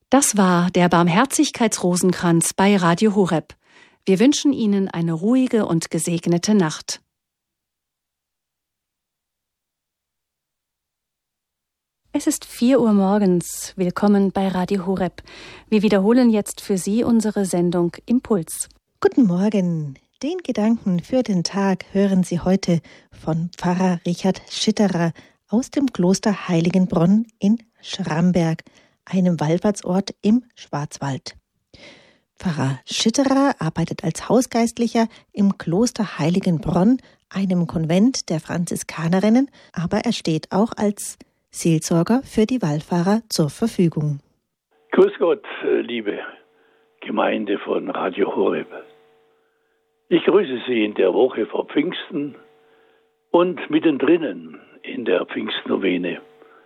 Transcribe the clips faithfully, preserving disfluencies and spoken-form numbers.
Das war der Barmherzigkeitsrosenkranz bei Radio Horeb. Wir wünschen Ihnen eine ruhige und gesegnete Nacht. Es ist vier Uhr morgens. Willkommen bei Radio Horeb. Wir wiederholen jetzt für Sie unsere Sendung Impuls. Guten Morgen. Den Gedanken für den Tag hören Sie heute von Pfarrer Richard Schitterer aus dem Kloster Heiligenbronn in Schramberg, einem Wallfahrtsort im Schwarzwald. Pfarrer Schitterer arbeitet als Hausgeistlicher im Kloster Heiligenbronn, einem Konvent der Franziskanerinnen, aber er steht auch als Seelsorger für die Wallfahrer zur Verfügung. Grüß Gott, liebe Gemeinde von Radio Horeb. Ich grüße Sie in der Woche vor Pfingsten und mittendrin in der Pfingstnovene.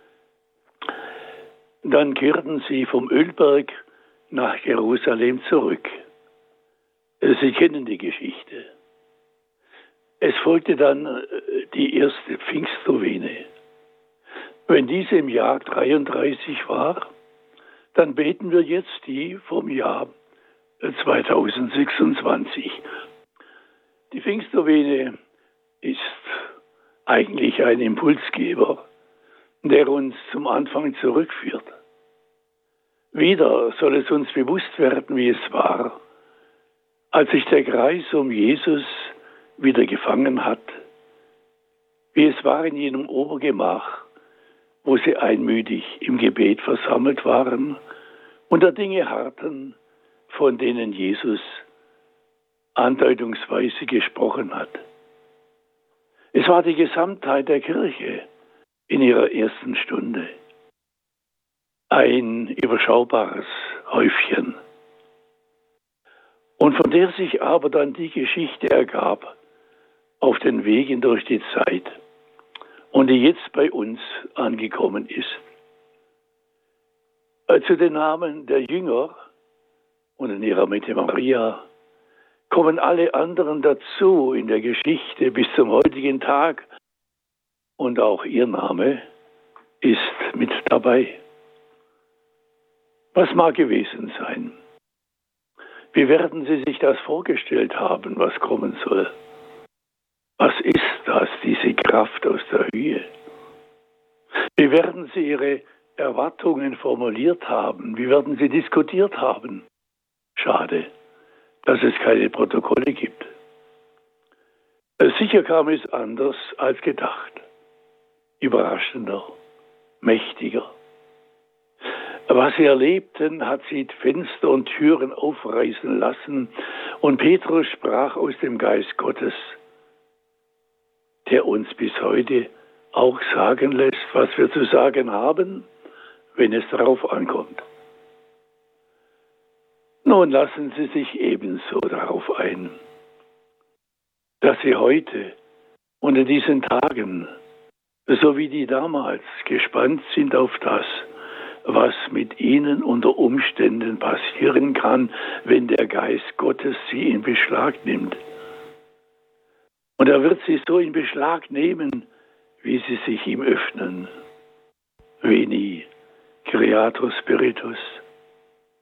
Dann kehrten Sie vom Ölberg nach Jerusalem zurück. Sie kennen die Geschichte. Es folgte dann die erste Pfingstnovene. Wenn diese im Jahr dreiunddreißig war, dann beten wir jetzt die vom Jahr zweitausendsechsundzwanzig. Die Pfingstnovene ist eigentlich ein Impulsgeber, der uns zum Anfang zurückführt. Wieder soll es uns bewusst werden, wie es war, als sich der Kreis um Jesus wieder gefangen hat, wie es war in jenem Obergemach, wo sie einmütig im Gebet versammelt waren und der Dinge harrten, von denen Jesus andeutungsweise gesprochen hat. Es war die Gesamtheit der Kirche in ihrer ersten Stunde. Ein überschaubares Häufchen. Und von der sich aber dann die Geschichte ergab, auf den Wegen durch die Zeit und die jetzt bei uns angekommen ist. Zu den Namen der Jünger und in ihrer Mitte Maria kommen alle anderen dazu in der Geschichte bis zum heutigen Tag. Und auch ihr Name ist mit dabei. Was mag gewesen sein? Wie werden Sie sich das vorgestellt haben, was kommen soll? Was ist das, diese Kraft aus der Höhe? Wie werden Sie Ihre Erwartungen formuliert haben? Wie werden Sie diskutiert haben? Schade, dass es keine Protokolle gibt. Sicher kam es anders als gedacht. Überraschender, mächtiger. Was sie erlebten, hat sie Fenster und Türen aufreißen lassen, und Petrus sprach aus dem Geist Gottes, der uns bis heute auch sagen lässt, was wir zu sagen haben, wenn es darauf ankommt. Nun lassen Sie sich ebenso darauf ein, dass Sie heute und in diesen Tagen, so wie die damals, gespannt sind auf das, was mit Ihnen unter Umständen passieren kann, wenn der Geist Gottes Sie in Beschlag nimmt. Und er wird Sie so in Beschlag nehmen, wie Sie sich ihm öffnen. Veni, Creator Spiritus.